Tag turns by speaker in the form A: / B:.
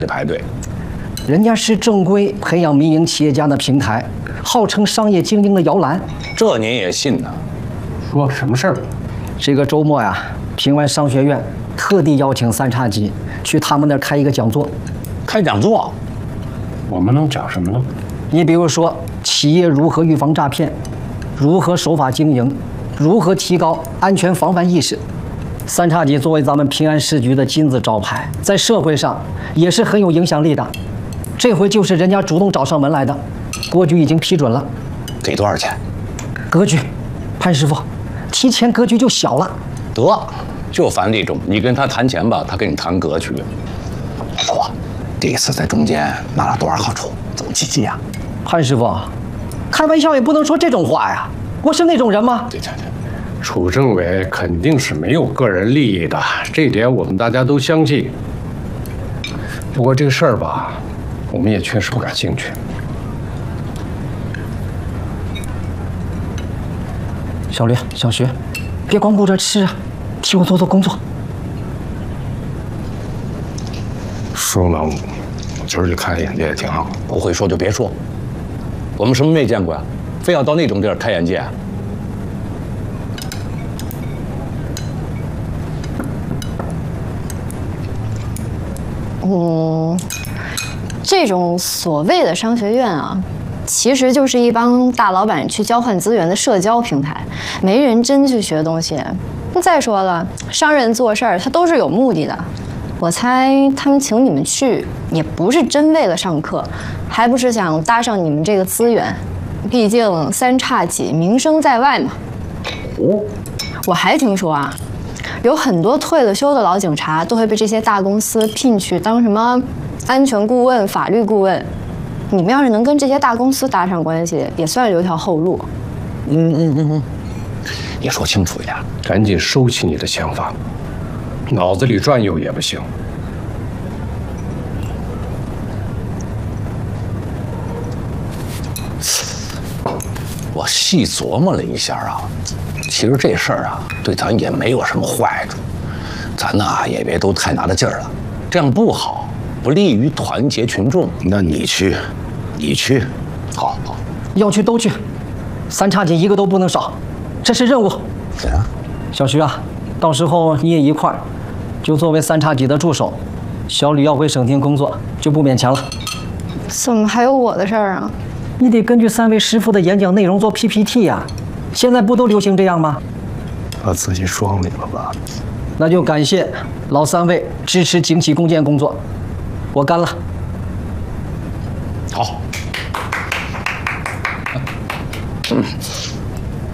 A: 得排队。
B: 人家是正规培养民营企业家的平台，号称商业精英的摇篮，
A: 这您也信呢？
C: 说什么事儿？
B: 这个周末呀，平湾商学院特地邀请三叉戟去他们那儿开一个讲座。
A: 开讲座，
C: 我们能讲什么呢？
B: 你比如说，企业如何预防诈骗，如何守法经营，如何提高安全防范意识。三叉戟作为咱们平安市局的金字招牌，在社会上也是很有影响力的。这回就是人家主动找上门来的，国局已经批准了。
A: 给多少钱？
B: 格局，潘师傅，提前格局就小了。
A: 得，就烦这种，你跟他谈钱吧，他跟你谈格局。说，这次在中间拿了多少好处？怎么积极呀？
B: 潘师傅，开玩笑也不能说这种话呀！我是那种人吗？
A: 对。
C: 楚政委肯定是没有个人利益的，这点我们大家都相信。不过这个事儿吧，我们也确实不感兴趣。
B: 小吕、小徐，别光顾着吃啊，替我做做工作。
C: 说嘛，我今儿去开眼界也挺好。
A: 不会说就别说，我们什么没见过呀？非要到那种地儿开眼界啊？
D: 这种所谓的商学院啊，其实就是一帮大老板去交换资源的社交平台，没人真去学东西。再说了，商人做事儿他都是有目的的。我猜他们请你们去，也不是真为了上课，还不是想搭上你们这个资源。毕竟三叉戟名声在外嘛。我还听说啊，有很多退了休的老警察都会被这些大公司聘去当什么安全顾问、法律顾问。你们要是能跟这些大公司搭上关系，也算留条后路。
A: 你说清楚一点。
C: 赶紧收起你的想法，脑子里转悠也不行。
A: 我细琢磨了一下啊，其实这事儿啊，对咱也没有什么坏处，咱呐也别都太拿着劲儿了，这样不好，不利于团结群众。那你去，好，
B: 要去都去，三叉戟一个都不能少，这是任务。小徐啊，到时候你也一块儿，就作为三叉戟的助手。小吕要回省厅工作，就不勉强了。
D: 怎么还有我的事儿啊？
B: 你得根据3位师傅的演讲内容做 PPT 呀，现在不都流行这样吗？
C: 把自己装里了吧？
B: 那就感谢老3位支持警企共建工作，我干了。
A: 好。